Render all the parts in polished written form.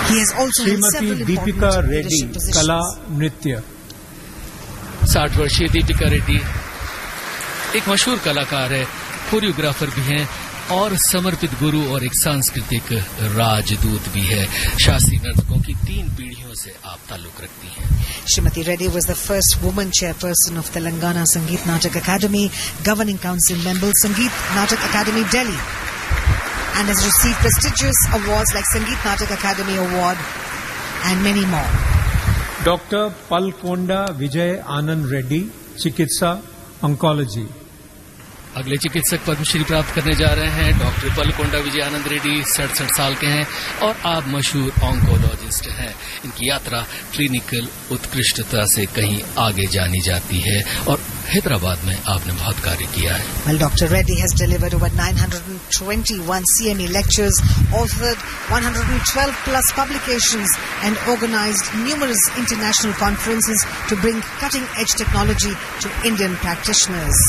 He has also held Shrimati several Deepika important Reddy leadership positions. कला नृत्य। 60 वर्षीय दीपिका रेड्डी एक मशहूर कलाकार है, कोरियोग्राफर भी हैं और समर्पित गुरु और एक सांस्कृतिक राजदूत भी है। शास्त्रीय नर्तकों की 3 पीढ़ियों से आप ताल्लुक रखती हैं। Srimati Reddy was the first woman chairperson of Telangana Sangeet Natak Academy, governing council member Sangeet Natak Academy Delhi, and has received prestigious awards like Sangeet Natak Academy Award and many more. Doctor Palakonda Vijay Anand Reddy, चिकित्सा oncology. अगले चिकित्सक पद्मश्री प्राप्त करने जा रहे हैं doctor Palakonda Vijay Anand Reddy. 67 साल के हैं और आप मशहूर ऑन्कोलॉजिस्ट हैं। इनकी यात्रा क्लिनिकल उत्कृष्टता से कहीं आगे जानी जाती है और हैदराबाद में आपने बहुत कार्य किया है। Well, Dr. Reddy has delivered over 921 CME lectures, authored 112 plus publications, and organized numerous international conferences to bring cutting-edge technology to Indian practitioners.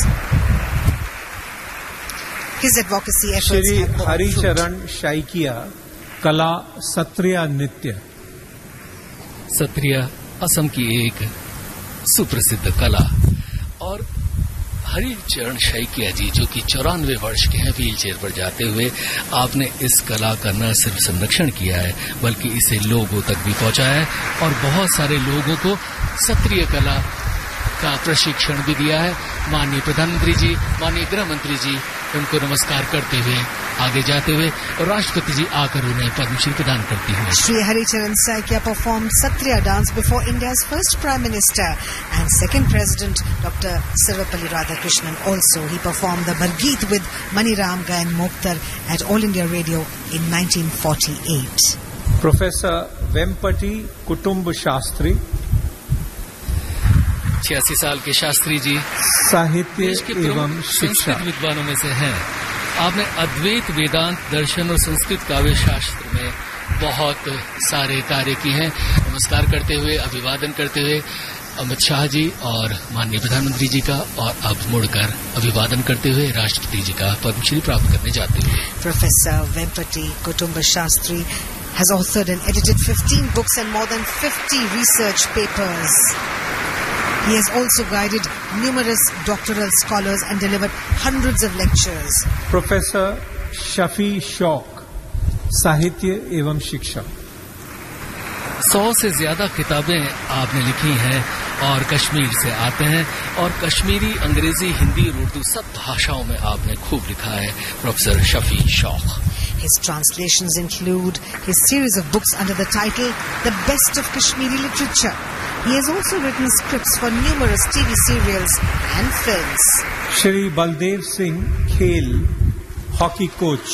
His advocacy efforts Shri have borne fruit. Haricharan शाइकिया कला सत्रिय नृत्य। सत्रिय असम की एक सुप्रसिद्ध कला और हरिचरण शाइकिया जी जो कि 94 वर्ष के हैं, व्हील चेयर पर जाते हुए आपने इस कला का न सिर्फ संरक्षण किया है बल्कि इसे लोगों तक भी पहुंचाया है और बहुत सारे लोगों को सत्रिय कला का प्रशिक्षण भी दिया है। माननीय प्रधानमंत्री जी, माननीय गृह मंत्री जी उनको नमस्कार करते हुए आगे जाते हुए और राष्ट्रपति जी आकर उन्हें पद्मश्री प्रदान करती हैं। Sri Haricharan Saikia performed Satriya dance before India's first Prime Minister and second President, Dr. Sarvepalli Radhakrishnan. Also, he performed the Bhargeet with Mani Ram Gayan Mokhtar at All India Radio in 1948. Professor Vempati कुटुंब शास्त्री, 86 साल के शास्त्री जी साहित्य देश के एवं प्रमुख शिक्षा। संस्कृत विद्वानों में से हैं। आपने अद्वैत, वेदांत, दर्शन और संस्कृत काव्य शास्त्र में बहुत सारे कार्य किए हैं। नमस्कार करते हुए, अभिवादन करते हुए अमित शाह जी और माननीय प्रधानमंत्री जी का और अब मुड़कर अभिवादन करते हुए राष्ट्रपति जी का पद्मश्री प्राप्त करने जाते हुए। Professor Vempati Kutumba Shastri has authored and edited 15 books and more than 50 research papers. He has also guided numerous doctoral scholars and delivered hundreds of lectures. Professor Shafi शौक, साहित्य एवं शिक्षा। 100 से ज्यादा किताबें आपने लिखी हैं और कश्मीर से आते हैं और कश्मीरी, अंग्रेजी, हिंदी और उर्दू सब भाषाओं में आपने खूब लिखा है। प्रोफेसर शफी शौक। His translations include his series of books under the title The Best of Kashmiri Literature. He has also written scripts for numerous TV serials and films. Shri Baldev Singh खेल हॉकी कोच।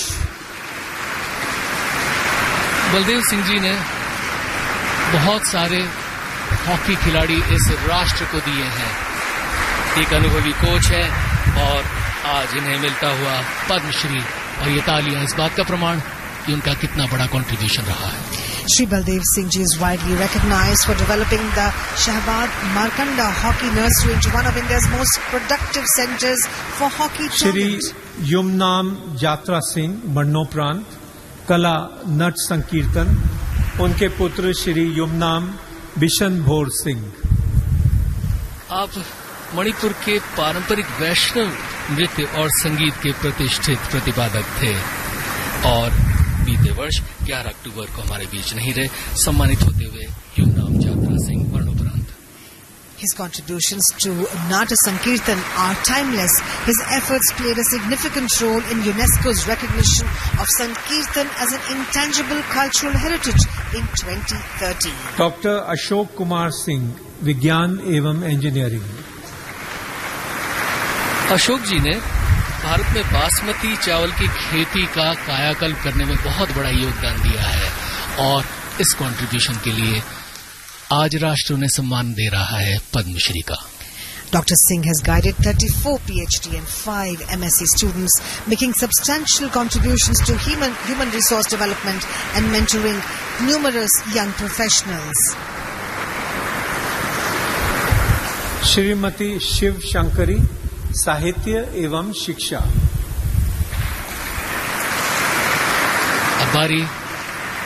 बलदेव सिंह जी ने बहुत सारे हॉकी खिलाड़ी इस राष्ट्र को दिए हैं। एक अनुभवी कोच है और आज इन्हें मिलता हुआ पद्मश्री और ये तालियां इस बात का प्रमाण कि उनका कितना बड़ा कंट्रीब्यूशन रहा है। Shri Baldev Singh Ji is widely recognized for developing the Shahbaz Markanda Hockey Nursery into one of India's most productive centers for hockey Shri talent. Yumnam यात्रा सिंह मरणोपरांत कला नट संकीर्तन, उनके पुत्र श्री युमनाम बिशन भोर सिंह। आप मणिपुर के पारंपरिक वैष्णव नृत्य और संगीत के प्रतिष्ठित प्रतिपादक थे और बीते वर्ष 11 अक्टूबर को हमारे बीच नहीं रहे। सम्मानित होते हुए युमनाम यात्रा सिंह मरणोपरांत। His contributions to Nata Sankirtan are timeless. His efforts played a significant role in UNESCO's recognition of Sankirtan as an intangible cultural heritage in 2013. Doctor Ashok Kumar Singh, विज्ञान एवं इंजीनियरिंग। अशोक जी ने भारत में बासमती चावल की खेती का कायाकल्प करने में बहुत बड़ा योगदान दिया है और इस कंट्रीब्यूशन के लिए आज राष्ट्र उन्हें सम्मान दे रहा है पद्मश्री का। Dr. Singh has guided 34 PhD and 5 MSc students, making substantial contributions to human resource development and mentoring numerous young professionals. Shrimati Shiv Shankari, साहित्य एवं शिक्षा। अब बारी